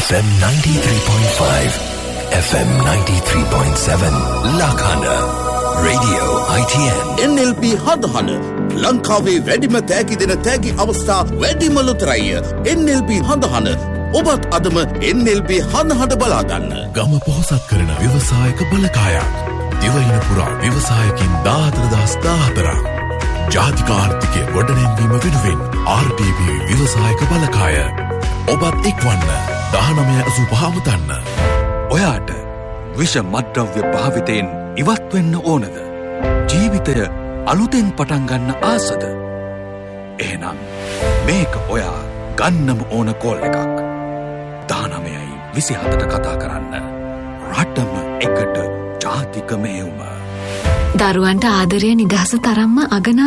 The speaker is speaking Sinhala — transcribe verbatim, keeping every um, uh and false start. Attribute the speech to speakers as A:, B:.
A: F M ninety-three point five, F M ninety-three point seven, Lakhana, Radio I T N.
B: N L P හදහන ලංකාවේ වැඩිම තෑගි දෙන තෑගි අවස්ථා වැඩිම ලොතරැය. N L P හදහන ඔබත් අදම N L P හදහට බලා ගන්න.
C: ගම පොහොසත් කරන ව්‍යවසායක බලකායක්. දිවයින පුරා ව්‍යවසායකින් දාහතර දහස් දාහතරක්. ජාතික ආර්ථිකය ගොඩනැංවීම වෙනුවෙන් R D B ව්‍යවසායක බලකාය. ඔබත් එක්වන්න දහනවය අසූපහ අමතන්න.
D: ඔයාට විෂ මද්‍රව්‍ය භාවිතයෙන් ඉවත් වෙන්න ඕනද? ජීවිතය අලුතෙන් පටන් ගන්න ආසද? එහෙනම් මේක ඔයා ගන්නම ඕන කෝල් එකක්. දහනවයයි විසිහතට කතා කරන්න. රටම එකට ජාතික මෙහෙයුම.
E: දරුවන්ට ආදරය නිදහස තරම්ම අගනා